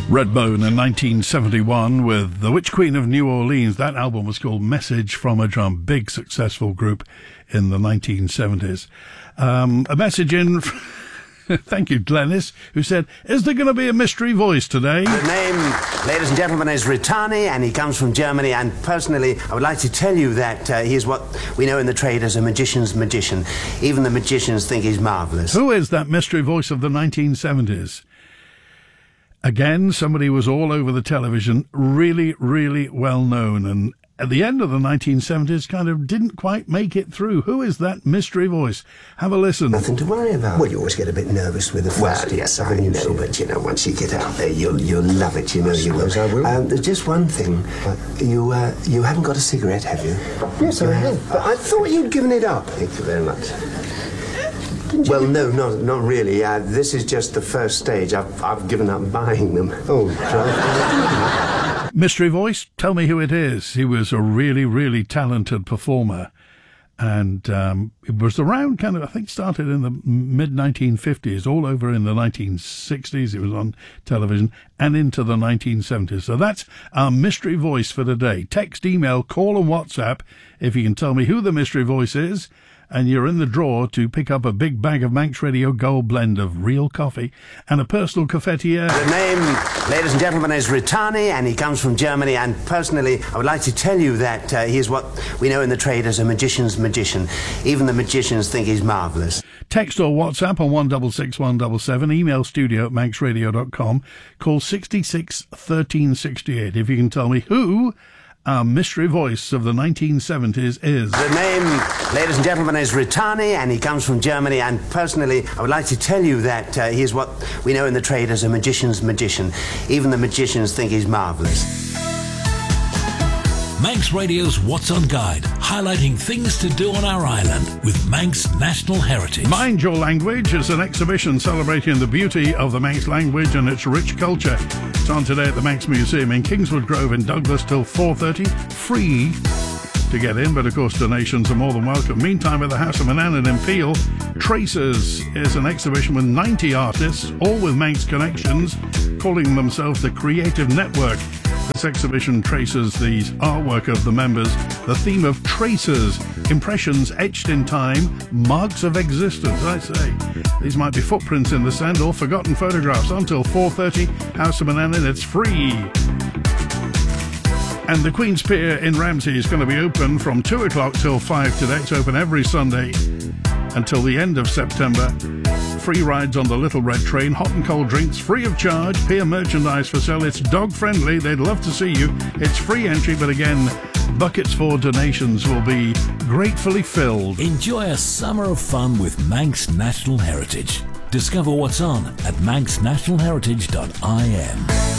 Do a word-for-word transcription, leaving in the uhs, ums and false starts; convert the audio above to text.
Redbone in nineteen seventy-one with The Witch Queen of New Orleans. That album was called Message from a Drum. Big successful group in the nineteen seventies. Um, a message in... Thank you, Glennis, who said, is there going to be a mystery voice today? The name, ladies and gentlemen, is Ritani, and he comes from Germany. And personally, I would like to tell you that uh, he is what we know in the trade as a magician's magician. Even the magicians think he's marvellous. Who is that mystery voice of the nineteen seventies? Again, somebody was all over the television, really, really well known, and at the end of the nineteen seventies kind of didn't quite make it through. Who is that mystery voice? Have a listen. Nothing to worry about. Well, you always get a bit nervous with the first. Well, yes, I know, but, you know, once you get out there, you'll, you'll love it, you know. I you will. I will. Um, there's just one thing. You, uh, you haven't got a cigarette, have you? Yes, I have. But I thought you'd given it up. Thank you very much. Well, no, not not really. Uh, this is just the first stage. I've I've given up buying them. Oh, right. Mystery voice, tell me who it is. He was a really, really talented performer. And um, it was around kind of, I think, started in the mid nineteen fifties, all over in the nineteen sixties. It was on television and into the nineteen seventies. So that's our mystery voice for today. Text, email, call and WhatsApp if you can tell me who the mystery voice is. And you're in the draw to pick up a big bag of Manx Radio Gold blend of real coffee and a personal cafetiere. The name, ladies and gentlemen, is Ritani, and he comes from Germany. And personally, I would like to tell you that uh, he is what we know in the trade as a magician's magician. Even the magicians think he's marvellous. Text or WhatsApp on one six six one seven seven. Email studio at manx radio dot com. Call sixty-six thirteen sixty-eight if you can tell me who our mystery voice of the nineteen seventies is. The name, ladies and gentlemen, is Ritani, and he comes from Germany. And personally, I would like to tell you that uh, he is what we know in the trade as a magician's magician. Even the magicians think he's marvellous. Manx Radio's What's On Guide, highlighting things to do on our island with Manx National Heritage. Mind Your Language is an exhibition celebrating the beauty of the Manx language and its rich culture. It's on today at the Manx Museum in Kingswood Grove in Douglas till four thirty. Free to get in, but of course donations are more than welcome. Meantime, at the House of Manannan in Peel, Tracers is an exhibition with ninety artists, all with Manx connections, calling themselves the Creative Network. This exhibition traces the artwork of the members, the theme of tracers, impressions etched in time, marks of existence, I say. These might be footprints in the sand or forgotten photographs. Until four thirty, House of Manannan, it's free. And the Queen's Pier in Ramsey is going to be open from two o'clock till five today. It's open every Sunday until the end of September. Free rides on the Little Red Train, hot and cold drinks, free of charge, pier merchandise for sale. It's dog friendly. They'd love to see you. It's free entry, but again, buckets for donations will be gratefully filled. Enjoy a summer of fun with Manx National Heritage. Discover what's on at manx national heritage dot I N.